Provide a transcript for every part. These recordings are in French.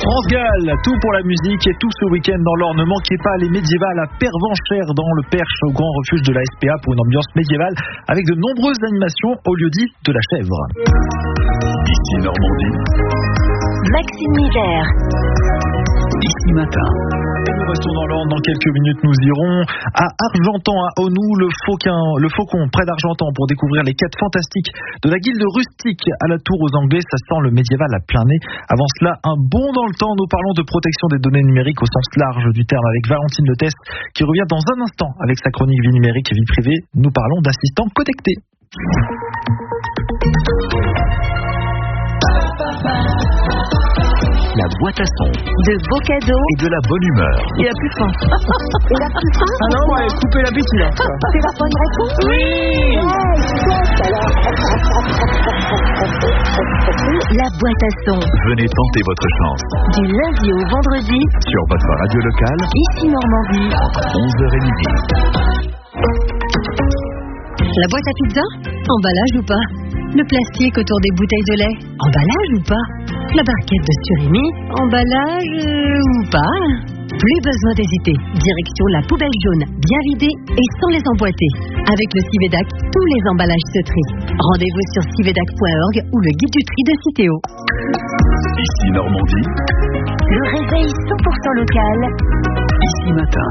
France Gall, tout pour la musique et tout ce week-end dans l'Orne. Ne manquez pas les médiévales à Pervenchère dans le Perche au grand refuge de la SPA pour une ambiance médiévale avec de nombreuses animations au lieu-dit de la Chèvre. Ici Normandie. Maxime Miller. Ici Matin. Nous restons dans l'Orne. Dans quelques minutes, nous irons à Argentan, à Onou, le Faucon, près d'Argentan, pour découvrir les quêtes fantastiques de la guilde rustique à la tour aux Anglais. Ça sent le médiéval à plein nez. Avant cela, un bond dans le temps. Nous parlons de protection des données numériques au sens large du terme avec Valentine Le Test, qui revient dans un instant avec sa chronique vie numérique et vie privée. Nous parlons d'assistants connectés. La boîte à son. De beaux cadeaux. Et de la bonne humeur. Et la plus fin. Et la plus fin. Ah non, ouais, coupez l'appétit là. C'est la bonne réponse. Oui. La boîte à son. Venez tenter votre chance. Du lundi au vendredi. Sur votre radio locale. Ici Normandie. Entre 11h et midi. La boîte à pizza? Emballage ou pas? Le plastique autour des bouteilles de lait? Emballage ou pas? La barquette de surimi? Emballage ou pas? Plus besoin d'hésiter. Direction la poubelle jaune, bien vidée et sans les emboîter. Avec le Civedac, tous les emballages se trient. Rendez-vous sur civedac.org ou le guide du tri de Citeo. Ici Normandie. Le réveil 100% local. Ici Matin.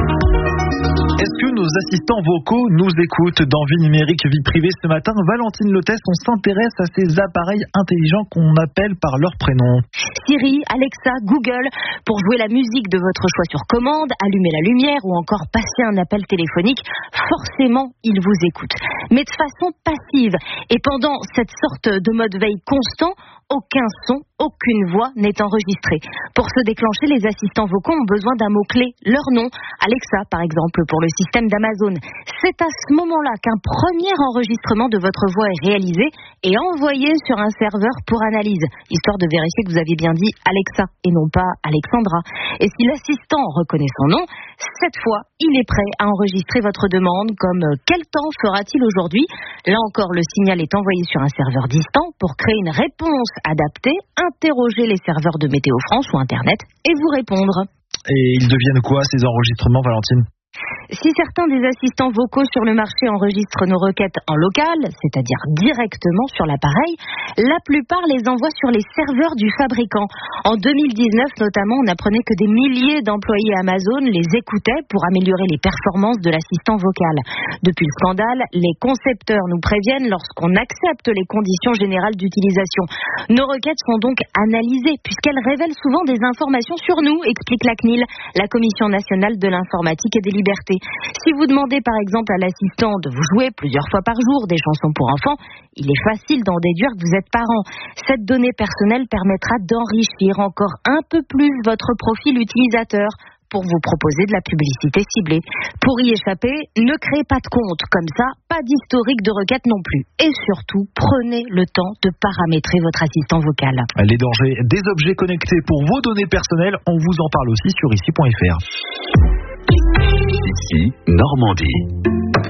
Est-ce que nos assistants vocaux nous écoutent dans Vie numérique, vie privée? Ce matin, Valentine Le Test, on s'intéresse à ces appareils intelligents qu'on appelle par leur prénom. Siri, Alexa, Google, pour jouer la musique de votre choix sur commande, allumer la lumière ou encore passer un appel téléphonique, forcément, ils vous écoutent. Mais de façon passive. Et pendant cette sorte de mode veille constant, aucun son, aucune voix n'est enregistrée. Pour se déclencher, les assistants vocaux ont besoin d'un mot-clé, leur nom. Alexa, par exemple, pour le système d'Amazon. C'est à ce moment-là qu'un premier enregistrement de votre voix est réalisé et envoyé sur un serveur pour analyse, histoire de vérifier que vous avez bien dit Alexa et non pas Alexandra. Et si l'assistant reconnaît son nom, cette fois, il est prêt à enregistrer votre demande comme quel temps fera-t-il aujourd'hui? Là encore, le signal est envoyé sur un serveur distant pour créer une réponse adaptée, interroger les serveurs de Météo France ou Internet et vous répondre. Et ils deviennent quoi ces enregistrements, Valentine? Si certains des assistants vocaux sur le marché enregistrent nos requêtes en local, c'est-à-dire directement sur l'appareil, la plupart les envoient sur les serveurs du fabricant. En 2019 notamment, on apprenait que des milliers d'employés Amazon les écoutaient pour améliorer les performances de l'assistant vocal. Depuis le scandale, les concepteurs nous préviennent lorsqu'on accepte les conditions générales d'utilisation. Nos requêtes sont donc analysées puisqu'elles révèlent souvent des informations sur nous, explique la CNIL, la Commission nationale de l'informatique et des libertés. Si vous demandez par exemple à l'assistant de vous jouer plusieurs fois par jour des chansons pour enfants, il est facile d'en déduire que vous êtes parent. Cette donnée personnelle permettra d'enrichir encore un peu plus votre profil utilisateur pour vous proposer de la publicité ciblée. Pour y échapper, ne créez pas de compte. Comme ça, pas d'historique de requête non plus. Et surtout, prenez le temps de paramétrer votre assistant vocal. Les dangers des objets connectés pour vos données personnelles, on vous en parle aussi sur ici.fr. Ici Normandie.